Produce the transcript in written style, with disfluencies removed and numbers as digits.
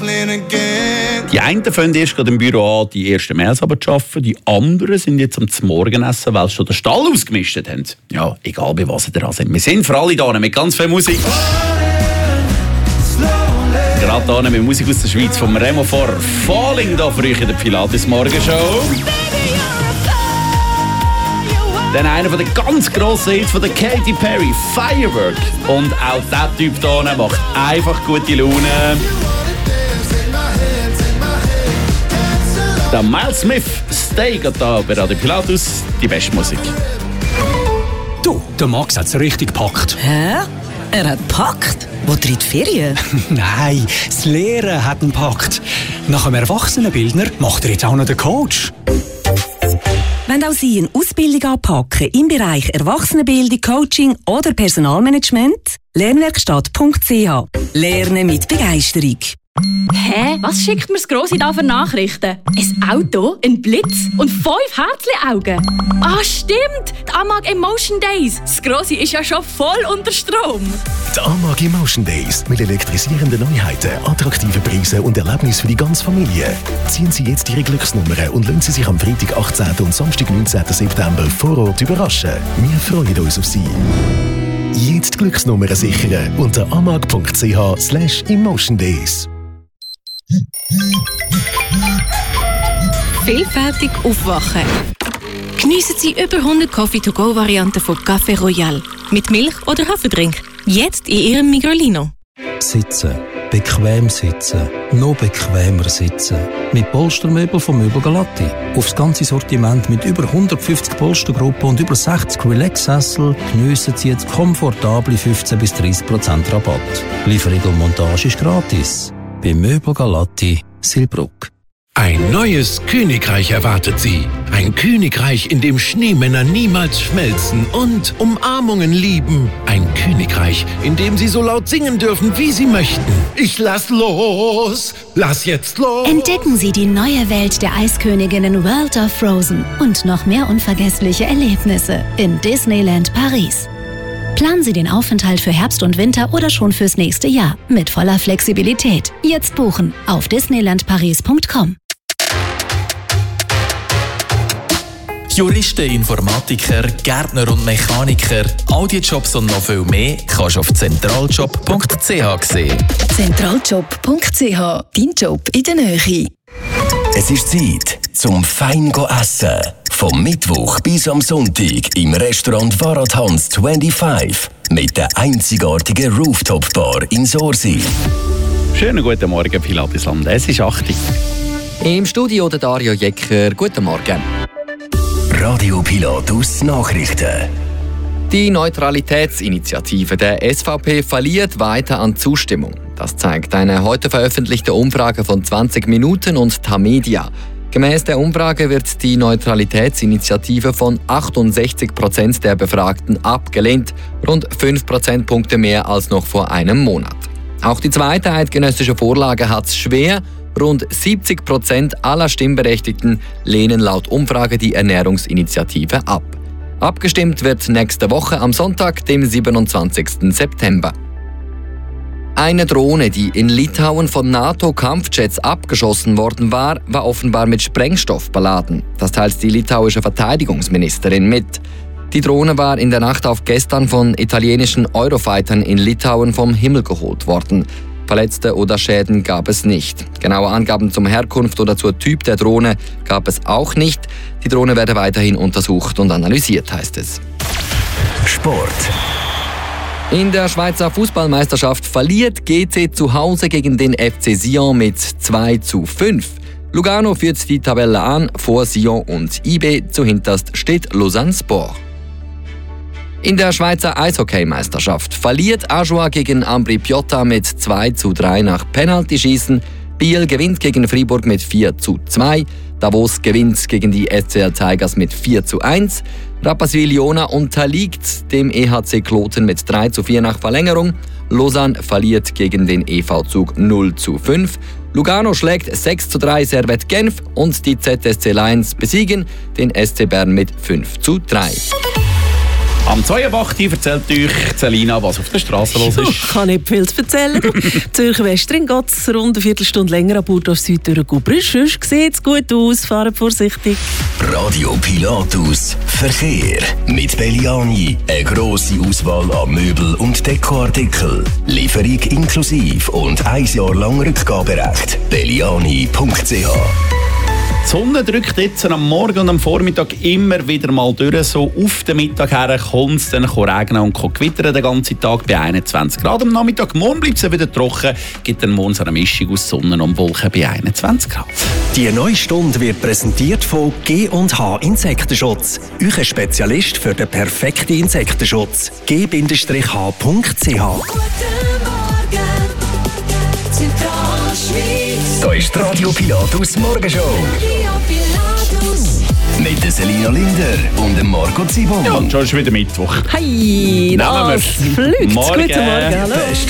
Die einen fangen erst gerade im Büro an, die ersten Mails aber zu arbeiten. Die anderen sind jetzt am Morgenessen, weil sie schon den Stall ausgemistet haben. Ja, egal bei was sie dran sind. Wir sind für alle da mit ganz viel Musik. Gerade hier mit Musik aus der Schweiz vom Remo vor Falling da für euch in der Pilates Morgenshow. Dann einer von den ganz grossen Hits von der Katy Perry, Firework. Und auch dieser Typ hier macht einfach gute Laune. Der Miles Smith, Stay, geht da bei Radio Pilatus, die beste Musik. Du, der Max hat es richtig gepackt. Hä? Er hat gepackt? Wo in die Ferien? Nein, das Lehren hat ihn gepackt. Nach dem Erwachsenenbildner macht er jetzt auch noch den Coach. Wenn auch Sie eine Ausbildung anpacken im Bereich Erwachsenenbildung, Coaching oder Personalmanagement, lernwerkstatt.ch. Lernen mit Begeisterung. Hä? Was schickt mir das Grossi da für Nachrichten? Ein Auto, ein Blitz und 5 Herzli-Augen. Ah, stimmt! Die Amag Emotion Days. Das Grossi ist ja schon voll unter Strom. Die Amag Emotion Days mit elektrisierenden Neuheiten, attraktiven Preisen und Erlebnissen für die ganze Familie. Ziehen Sie jetzt Ihre Glücksnummern und lassen Sie sich am Freitag 18. und Samstag 19. September vor Ort überraschen. Wir freuen uns auf Sie. Jetzt Glücksnummern sichern unter amag.ch/emotiondays. Vielfältig aufwachen. Geniessen Sie über 100 Coffee-to-go-Varianten von Café Royal. Mit Milch oder Haferdrink. Jetzt in Ihrem Migrolino. Sitzen. Bequem sitzen. Noch bequemer sitzen. Mit Polstermöbel von Möbel Galatti. Aufs ganze Sortiment mit über 150 Polstergruppen und über 60 Relax-Sessel geniessen Sie jetzt komfortable 15-30% Rabatt. Lieferung und Montage ist gratis. Bei Möbel Galatti, Silbruck. Ein neues Königreich erwartet Sie. Ein Königreich, in dem Schneemänner niemals schmelzen und Umarmungen lieben. Ein Königreich, in dem Sie so laut singen dürfen, wie Sie möchten. Ich lass los! Lass jetzt los! Entdecken Sie die neue Welt der Eisköniginnen World of Frozen und noch mehr unvergessliche Erlebnisse in Disneyland Paris. Planen Sie den Aufenthalt für Herbst und Winter oder schon fürs nächste Jahr mit voller Flexibilität. Jetzt buchen auf disneylandparis.com. Juristen, Informatiker, Gärtner und Mechaniker, all die Jobs und noch viel mehr kannst du auf zentraljob.ch sehen. Zentraljob.ch, dein Job in der Nähe. Es ist Zeit zum fein essen. Vom Mittwoch bis am Sonntag im Restaurant Varadhans 25 mit der einzigartigen Rooftop-Bar in Sorsi. Schönen guten Morgen, Pilatisland. Es ist 8 Uhr. Im Studio der Dario Jecker. Guten Morgen. Radio Pilatus Nachrichten. Die Neutralitätsinitiative der SVP verliert weiter an Zustimmung. Das zeigt eine heute veröffentlichte Umfrage von 20 Minuten und Tamedia. Gemäß der Umfrage wird die Neutralitätsinitiative von 68% der Befragten abgelehnt, rund 5 Prozentpunkte mehr als noch vor einem Monat. Auch die zweite eidgenössische Vorlage hat es schwer. Rund 70% aller Stimmberechtigten lehnen laut Umfrage die Ernährungsinitiative ab. Abgestimmt wird nächste Woche am Sonntag, dem 27. September. Eine Drohne, die in Litauen von NATO-Kampfjets abgeschossen worden war, war offenbar mit Sprengstoff beladen. Das teilt die litauische Verteidigungsministerin mit. Die Drohne war in der Nacht auf gestern von italienischen Eurofightern in Litauen vom Himmel geholt worden. Verletzte oder Schäden gab es nicht. Genaue Angaben zum Herkunft oder zur Typ der Drohne gab es auch nicht. Die Drohne werde weiterhin untersucht und analysiert, heißt es. Sport. In der Schweizer Fußballmeisterschaft verliert GC zu Hause gegen den FC Sion mit 2:5. Lugano führt die Tabelle an, vor Sion und IB. Zuhinterst steht Lausanne Sport. In der Schweizer Eishockeymeisterschaft verliert Ajoie gegen Ambri Piotta mit 2:3 nach Penaltyschießen. Biel gewinnt gegen Fribourg mit 4:2. Davos gewinnt gegen die SCL Tigers mit 4:1. Rapperswil-Jona unterliegt dem EHC Kloten mit 3:4 nach Verlängerung. Lausanne verliert gegen den EV Zug 0:5. Lugano schlägt 6:3 Servette Genf und die ZSC Lions besiegen den SC Bern mit 5:3. Am 2.8. erzählt euch Selina, was auf der Straße los ist. Ich kann nicht viel zu erzählen. Zürcher Westring geht es rund eine Viertelstunde länger an Bord auf Süd durch Gubrisch. Sonst sieht es gut aus, fahren vorsichtig. Radio Pilatus Verkehr. Mit Belliani eine grosse Auswahl an Möbel- und Dekoartikeln. Lieferung inklusiv und 1 Jahr lang Rückgaberecht. Belliani.ch. Die Sonne drückt jetzt am Morgen und am Vormittag immer wieder mal durch. So auf den Mittag her kommt es dann regnen und gewittern den ganzen Tag bei 21 Grad. Am Nachmittag morgen bleibt es wieder trocken, gibt dann morgen eine Mischung aus Sonne und Wolken bei 21 Grad. Die neue Stunde wird präsentiert von G&H Insektenschutz. Euer Spezialist für den perfekten Insektenschutz. g-h.ch. Da ist die Radio Pilatus Morgenshow. Mit der Selina Linder und dem Marco Zibon. Ja, schon ist wieder Mittwoch. Hey, das fliegt. Morgen. Guten Morgen, hallo.